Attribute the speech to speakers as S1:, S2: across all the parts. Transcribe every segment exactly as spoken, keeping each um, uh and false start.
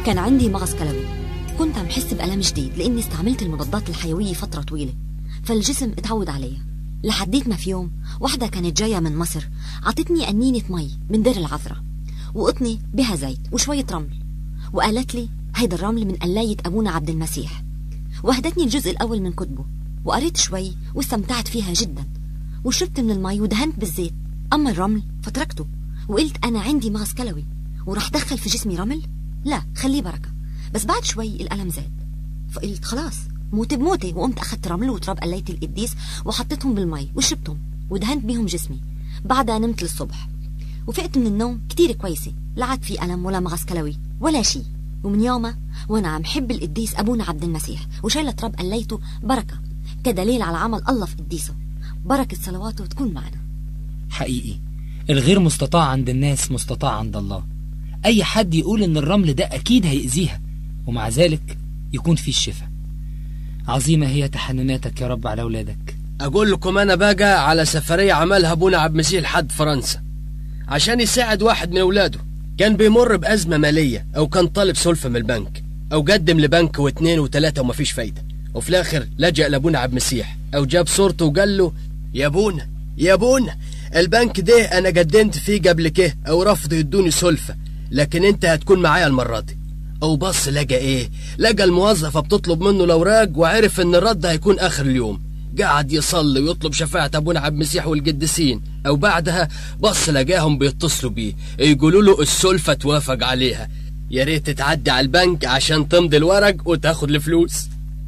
S1: كان عندي مغص كلوي، كنت عم حس بألم جديد لأني استعملت المضادات الحيوية فترة طويلة، فالجسم اتعود عليها. لحديت ما في يوم وحدة كانت جاية من مصر عطتني قنينة مي من دير العذراء وقطني بها زيت وشوية رمل، وقالت لي هيدا الرمل من قلاية أبونا عبد المسيح، وهدتني الجزء الأول من كتبه وقريت شوي واستمتعت فيها جدا، وشربت من المي ودهنت بالزيت. أما الرمل فتركته وقلت أنا عندي مغص كلوي ورح دخل في جسمي رمل؟ لا، خليه بركة. بس بعد شوي الألم زاد، فقلت خلاص موتي بموتي، وقمت أخذت رمل وتراب قلاية القديس وحطيتهم بالمي وشربتهم ودهنت بيهم جسمي. بعدها نمت للصبح وفقت من النوم كتير كويسة، لا عاد في ألم ولا مغص كلوي ولا شي. ومن يومها وأنا عم حب القديس أبونا عبد المسيح وشايلة تراب قلايته بركة كدليل على عمل الله في قديسه. بركة صلواته تكون معنا.
S2: حقيقي الغير مستطاع عند الناس مستطاع عند الله. أي حد يقول إن الرمل ده أكيد هيأذيها ومع ذلك يكون فيه الشفاء. عظيمة هي تحنناتك يا رب على أولادك.
S3: أقول لكم أنا بقى على سفرية عملها أبونا عبد المسيح لحد فرنسا عشان يساعد واحد من أولاده كان بيمر بأزمة مالية، أو كان طالب سلفة من البنك، أو قدم لبنك واثنين وثلاثة ومفيش فايدة، وفي الآخر لجأ لأبونا عبد المسيح أو جاب صورته وقال له يا أبونا يا أبونا البنك ده أنا قدمت فيه قبل كده أو رفضوا يدوني سلفة، لكن أنت هتكون معايا المرة دي. أو بص لقى إيه؟ لقى الموظفة بتطلب منه الأوراق وعرف إن الرد هيكون آخر اليوم. قاعد يصلي ويطلب شفاعة أبونا عبد المسيح والقديسين، أو بعدها بص لقاهم بيتصلوا بيه يقولوا له السلفة توافق عليها، يا ريت تعدي على البنك عشان تمضي الورق وتاخد الفلوس.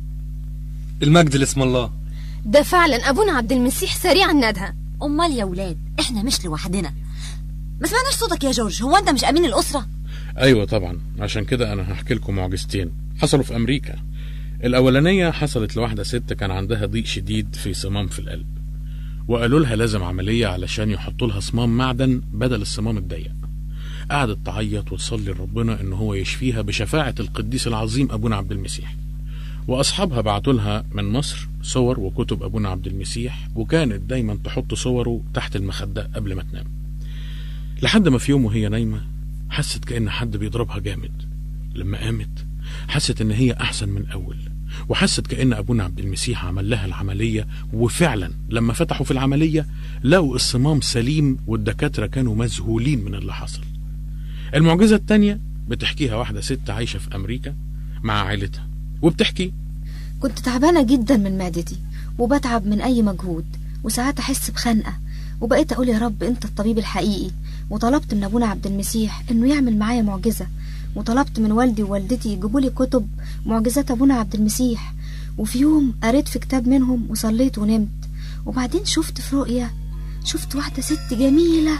S4: المجد لاسم الله.
S5: ده فعلا أبونا عبد المسيح سريع الندهة.
S1: أمال يا ولاد إحنا مش لوحدنا. ما سمعناش صوتك يا جورج، هو أنت مش أمين الأسرة؟
S6: أيوة طبعا، عشان كده أنا هحكي لكم معجزتين حصلوا في أمريكا. الأولانية حصلت لواحدة ست كان عندها ضيق شديد في صمام في القلب، وقالوا لها لازم عملية علشان يحطوا لها صمام معدن بدل الصمام الضيق. قعدت تعيط وتصلي لربنا إن هو يشفيها بشفاعة القديس العظيم أبونا عبد المسيح. وأصحابها بعتوا لها من مصر صور وكتب أبونا عبد المسيح، وكانت دايما تحط صوره تحت المخدة قبل ما تنام. لحد ما في يوم وهي نايمة حست كأن حد بيضربها جامد. لما قامت حست إن هي أحسن من أول، وحست كأن أبونا عبد المسيح عمل لها العملية. وفعلا لما فتحوا في العملية لقوا الصمام سليم، والدكاترة كانوا مذهولين من اللي حصل. المعجزة التانية بتحكيها واحدة ست عايشة في أمريكا مع عائلتها، وبتحكي
S7: كنت تعبانة جدا من معدتي وبتعب من أي مجهود، وساعات أحس بخنقة، وبقيت أقول يا رب أنت الطبيب الحقيقي. وطلبت من أبونا عبد المسيح إنه يعمل معايا معجزة، وطلبت من والدي ووالدتي يجيبوا لي كتب معجزات أبونا عبد المسيح. وفي يوم قريت في كتاب منهم وصليت ونمت، وبعدين شفت في رؤية شفت واحدة ست جميلة.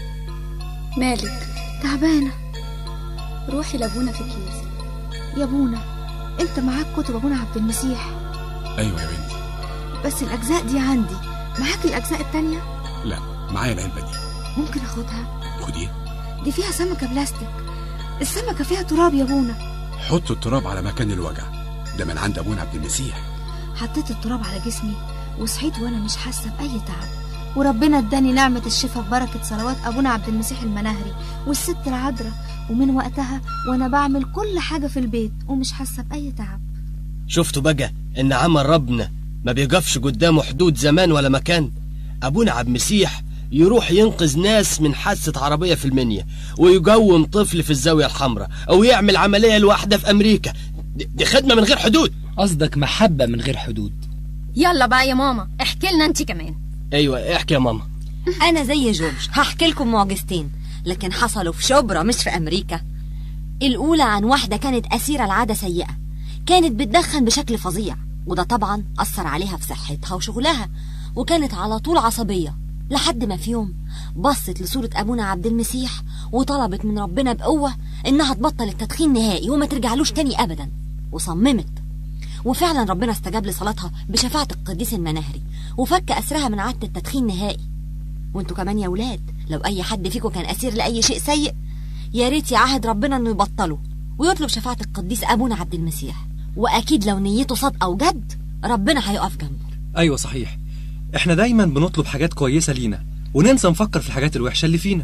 S8: مالك؟
S7: تعبانة.
S8: روحي لأبونا في الكنيسة.
S7: يا أبونا أنت معاك كتب أبونا عبد المسيح؟
S9: أيوة يا بنتي،
S7: بس الأجزاء دي عندي، معاك الأجزاء التانية؟
S9: لا، معايا العلبة دي.
S7: ممكن أخدها؟
S9: خديها.
S7: دي فيها سمكة بلاستيك، السمكة فيها تراب يا أبونا.
S9: حط التراب على مكان الوجع، ده من عند أبونا عبد المسيح.
S7: حطيت التراب على جسمي وصحيت وأنا مش حاسة بأي تعب، وربنا اداني نعمة الشفاء ببركة صلوات أبونا عبد المسيح المناهري والست العذراء. ومن وقتها وأنا بعمل كل حاجة في البيت ومش حاسة بأي تعب.
S3: شفتوا بقى إن عمل ربنا ما بيقفش قدامه حدود زمان ولا مكان. أبونا عبد المسيح يروح ينقذ ناس من حادثة عربية في المنيا، ويقوم طفل في الزاوية الحمراء، أو يعمل عملية لوحدة في أمريكا. دي خدمة من غير حدود.
S2: قصدك محبة من غير حدود.
S5: يلا بقى يا ماما احكي لنا انت كمان.
S3: ايوه احكي يا ماما.
S1: انا زي جورج هحكي لكم معجزتين، لكن حصلوا في شبرا مش في امريكا. الاولى عن واحدة كانت اسيرة العادة سيئة، كانت بتدخن بشكل فظيع، وده طبعا اثر عليها في صحتها وشغلها، وكانت على طول عصبية. لحد ما في يوم بصت لصورة أبونا عبد المسيح وطلبت من ربنا بقوة إنها تبطل التدخين نهائي وما ترجعلوش تاني أبدا، وصممت. وفعلا ربنا استجاب لصلاتها بشفاعة القديس المناهري وفك أسرها من عادة التدخين نهائي. وانتوا كمان يا ولاد لو أي حد فيكم كان أسير لأي شيء سيء يا ريت يعهد ربنا إنه يبطله ويطلب شفاعة القديس أبونا عبد المسيح، وأكيد لو نيته صادقة وجد ربنا هيقف جنبه.
S4: أيوة صحيح، احنا دايما بنطلب حاجات كويسة لينا وننسى نفكر في الحاجات الوحشة اللي فينا.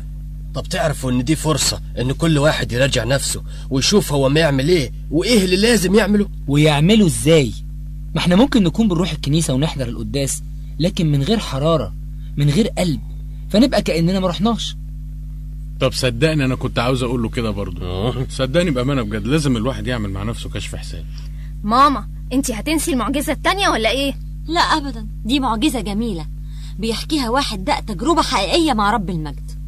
S3: طب تعرفوا ان دي فرصة ان كل واحد يراجع نفسه ويشوف هو ما يعمل ايه وايه اللي لازم يعمله.
S2: ويعمله ازاي؟ ما احنا ممكن نكون بنروح الكنيسة ونحضر القداس لكن من غير حرارة، من غير قلب، فنبقى كأننا ما رحناش.
S6: طب صدقني انا كنت عاوز اقول له كده برضه. صدقني بأمانة بجد لازم الواحد يعمل مع نفسه كشف حساب.
S5: ماما انتي هتنسي المعجزة التانية ولا ايه؟
S1: لا ابدا، دي معجزة جميلة بيحكيها واحد دق تجربة حقيقية مع رب المجد.